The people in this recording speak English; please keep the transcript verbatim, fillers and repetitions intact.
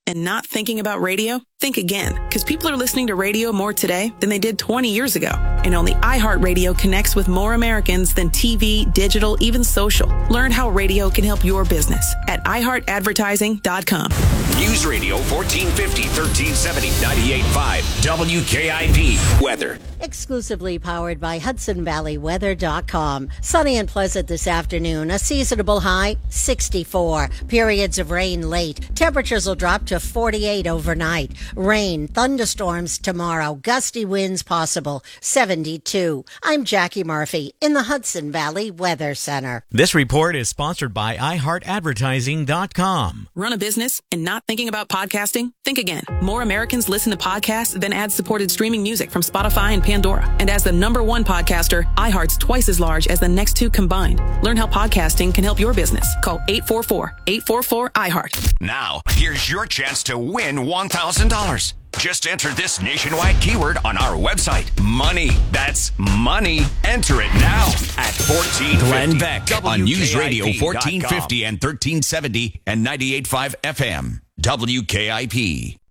and not thinking about radio? Think again, because people are listening to radio more today than they did twenty years ago. And only iHeartRadio connects with more Americans than T V, digital, even social. Learn how radio can help your business at i heart advertising dot com. News Radio fourteen fifty, thirteen seventy, ninety-eight point five, W K I P Weather. Exclusively powered by Hudson Valley Weather dot com. Sunny and pleasant this afternoon. A seasonable high, sixty-four. Periods of rain late. Temperatures will drop to forty-eight overnight. Rain, thunderstorms tomorrow. Gusty winds possible, seventy-two. I'm Jackie Murphy in the Hudson Valley Weather Center. This report is sponsored by i heart advertising dot com. Run a business and not thinking about podcasting? Think again. More Americans listen to podcasts than ad-supported streaming music from Spotify and Pandora. And as the number one podcaster, iHeart's twice as large as the next two combined. Learn how podcasting can help your business. Call eight four four, eight four four, I heart. Now, here's your chance to win one thousand dollars. Just enter this nationwide keyword on our website. Money. That's money. Enter it now at fourteen fifty. Glenn Beck on News Radio W K I P dot com. fourteen fifty and thirteen seventy and ninety-eight point five F M. W K I P.